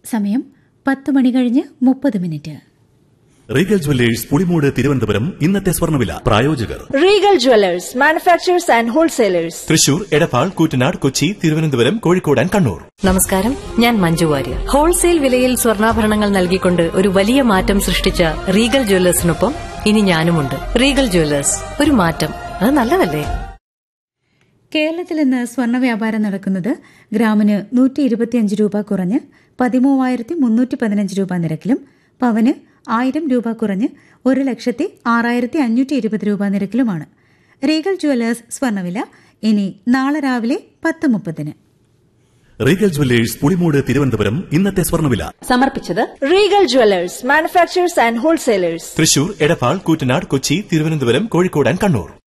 സമയം 10 മണി കഴിഞ്ഞ് 30 Regal Jewellers Pulimoodu Thiruvananthapuram ഇന്നത്തെ സ്വർണ്ണവില പ്രായോജകർ Regal Jewellers manufacturers and wholesalers Thrissur, Edappal, Koottanad, Kochi, Thiruvananthapuram, Kozhikode and Kannur. നമസ്കാരം, ഞാൻ മഞ്ജു വാര്യർ. ഹോൾസെയിൽ വിലയിൽ സ്വർണ്ണാഭരണങ്ങൾ നൽകിക്കൊണ്ട് ഒരു വലിയ മാറ്റം സൃഷ്ടിച്ച റീഗൽ ജ്വല്ലേഴ്സിനൊപ്പം ഇനി ഞാനുമുണ്ട്. റീഗൽ ജ്വല്ലേഴ്സ്, ഒരു മാറ്റം, അത് നല്ലതല്ലേ? കേരളത്തിൽ ഇന്ന് സ്വർണ്ണ വ്യാപാരം നടക്കുന്നത് ഗ്രാമിന് 125 രൂപ കുറഞ്ഞ് 13,315 രൂപ നിരക്കിലും പവന് 1000 രൂപ കുറഞ്ഞ് 1,06,520 രൂപ നിരക്കിലുമാണ്. റീഗൽ ജ്വല്ലേഴ്സ് സ്വർണ്ണവില ഇനി നാളെ രാവിലെ 10:30. റീഗൽ ജ്വല്ലേഴ്സ് പുളിമൂട് തിരുവനന്തപുരം ഇന്നത്തെ സ്വർണ്ണവില സമർപ്പിച്ചത് Regal Jewellers manufacturers and wholesalers Thrissur, Edappal, Koottanad, Kochi, Thiruvananthapuram, Kozhikode and Kannur.